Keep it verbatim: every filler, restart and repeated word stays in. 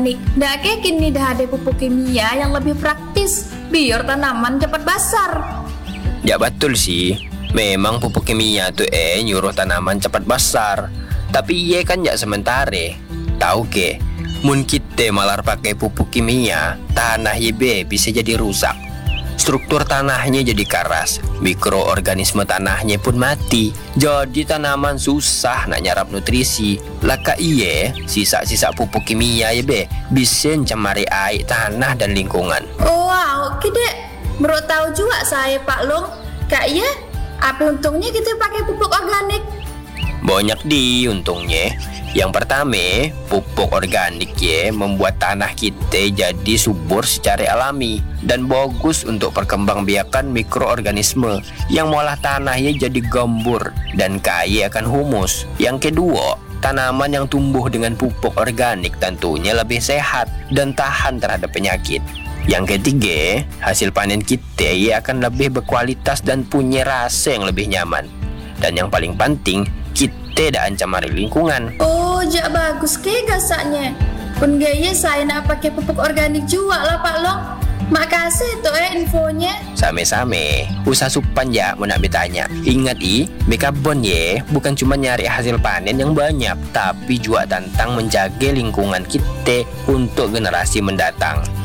Nggak kayak kini dah ada pupuk kimia yang lebih praktis biar tanaman cepat besar. Ya betul sih. Memang pupuk kimia tuh eh nyuruh tanaman cepat besar. Tapi iya kan ya sementara. Tahu ke? Mun kita malah pakai pupuk kimia, tanah Y B bisa jadi rusak. Struktur tanahnya jadi keras, mikroorganisme tanahnya pun mati. Jadi tanaman susah nak nyerap nutrisi. Laka iye, sisa-sisa pupuk kimia ya be, bisa cemari air, tanah dan lingkungan. Oh, wow, kede. Menurut tahu juga saya Pak Long, kak ya, apa untungnya kita pakai pupuk organik? Banyak di untungnya. Yang pertama, pupuk organik ya membuat tanah kita jadi subur secara alami dan bagus untuk perkembangbiakan mikroorganisme yang mengolah tanahnya jadi gembur dan kaya akan humus. Yang kedua, tanaman yang tumbuh dengan pupuk organik tentunya lebih sehat dan tahan terhadap penyakit. Yang ketiga, hasil panen kita ya akan lebih berkualitas dan punya rasa yang lebih nyaman. Dan yang paling penting, kita tidak ancamari lingkungan. Oh, jak bagus ke gasaknya. Pun gaya saya nak pakai pupuk organik juga lah Pak Long. Makasih tuh eh infonya. Same-same. Usah supan ya mau nak bertanya. Ingat i, Mekabon ye bukan cuma nyari hasil panen yang banyak, tapi juga tentang menjaga lingkungan kita untuk generasi mendatang.